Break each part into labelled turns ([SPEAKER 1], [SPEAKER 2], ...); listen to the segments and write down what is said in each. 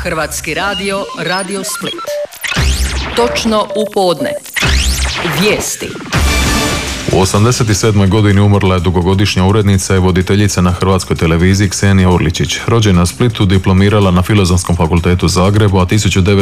[SPEAKER 1] Hrvatski radio, Radio Split. Točno u podne. Vijesti.
[SPEAKER 2] U 87. godini umrla je dugogodišnja urednica i voditeljica na Hrvatskoj televiziji Ksenija Urličić. Rođena u Splitu, diplomirala na Filozofskom fakultetu u Zagrebu, a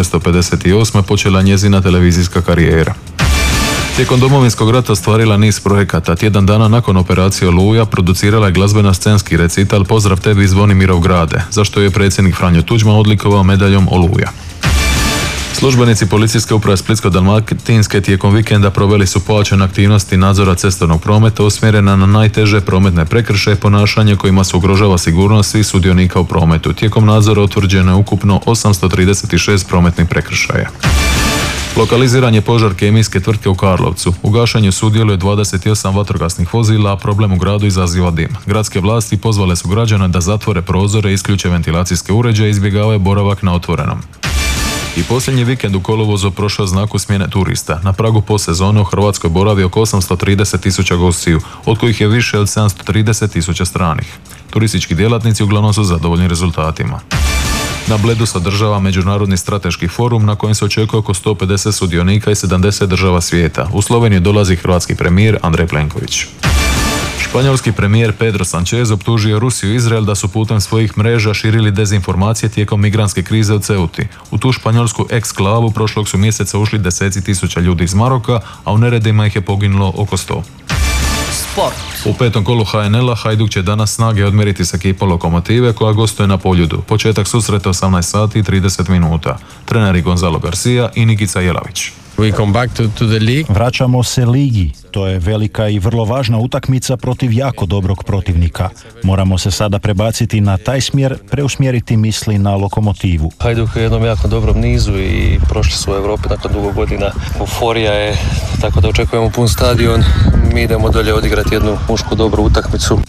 [SPEAKER 2] 1958. počela njezina televizijska karijera. Tijekom Domovinskog rata ostvarila niz projekata. Tjedan dana nakon operacije Oluja producirala je glazbeno-scenski recital Pozdrav tebi iz Zvonimirov grade, za što je predsjednik Franjo Tuđman odlikovao medaljom Oluja. Službenici policijske uprave Splitsko-dalmatinske tijekom vikenda proveli su pojačane aktivnosti nadzora cestovnog prometa usmjerena na najteže prometne prekršaje i ponašanje kojima se ugrožava sigurnost svih sudionika u prometu. Tijekom nadzora utvrđeno je ukupno 836 prometnih prekršaja. Lokaliziran je požar kemijske tvrtke u Karlovcu. U gašenju sudjeluje 28 vatrogasnih vozila, a problem u gradu izaziva dim. Gradske vlasti pozvale su građane da zatvore prozore, isključe ventilacijske uređaje i izbjegavaju boravak na otvorenom. I posljednji vikend u kolovozu prošao znaku smjene turista. Na pragu postsezone u Hrvatskoj boravi oko 830.000 gostiju, od kojih je više od 730.000 stranih. Turistički djelatnici uglavnom su zadovoljni rezultatima. Na Bledu se održava Međunarodni strateški forum na kojem se očekuje oko 150 sudionika i 70 država svijeta. U Sloveniju dolazi hrvatski premijer Andrej Plenković. Španjolski premijer Pedro Sanchez optužio Rusiju i Izrael da su putem svojih mreža širili dezinformacije tijekom migrantske krize u Ceuti. U tu španjolsku eksklavu prošlog su mjeseca ušli deseci tisuća ljudi iz Maroka, a u neredima ih je poginulo oko 100.
[SPEAKER 1] Sport.
[SPEAKER 2] U petom kolu HNL-a Hajduk će danas snage odmjeriti s ekipom Lokomotive koja gostuje na Poljudu. Početak susreta 18 sati i 30 minuta. Treneri Gonzalo Garcia i Nikica Jelavić.
[SPEAKER 3] We come back to the league.
[SPEAKER 4] Vraćamo se ligi. To je velika i vrlo važna utakmica protiv jako dobrog protivnika. Moramo se sada prebaciti na taj smjer, preusmjeriti misli na Lokomotivu.
[SPEAKER 5] Hajduk je u jednom jako dobrom nizu i prošli su u Europi nakon dugo godina. Euforija je, tako da očekujemo pun stadion. Mi idemo dolje odigrati jednu mušku dobru utakmicu.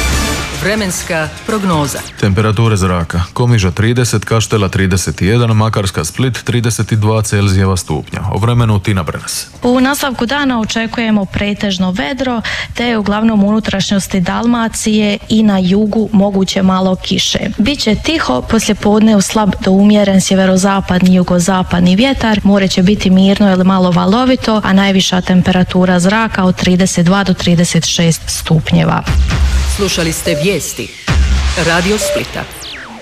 [SPEAKER 1] Vremenska prognoza.
[SPEAKER 2] Temperature zraka. Komiža 30, Kaštela 31, Makarska, Split 32 Celzijeva stupnja. O vremenu Tina Brenes.
[SPEAKER 6] U nastavku dana očekujemo pretežno vedro, te uglavnom unutrašnjosti Dalmacije i na jugu moguće malo kiše. Biće tiho, poslijepodne u slab do umjeren sjeverozapadni i jugozapadni vjetar, more će biti mirno ili malo valovito, a najviša temperatura zraka od 32 do 36 stupnjeva.
[SPEAKER 1] Slušali ste vijesti Radio Splita.